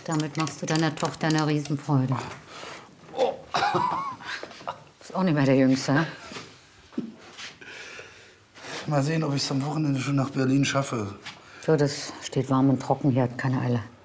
Damit machst du deiner Tochter eine Riesenfreude. Ist auch nicht mehr der Jüngste, ne? Mal sehen, ob ich es am Wochenende schon nach Berlin schaffe. So, das steht warm und trocken hier, hat keine Eile.